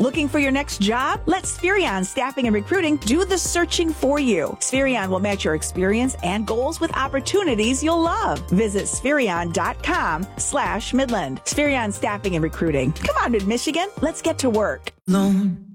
Looking for your next job? Let Spherion Staffing and Recruiting do the searching for you. Spherion will match your experience and goals with opportunities you'll love. Visit Spherion.com/Midland. Spherion Staffing and Recruiting. Come on, Mid-Michigan. Let's get to work. Alone.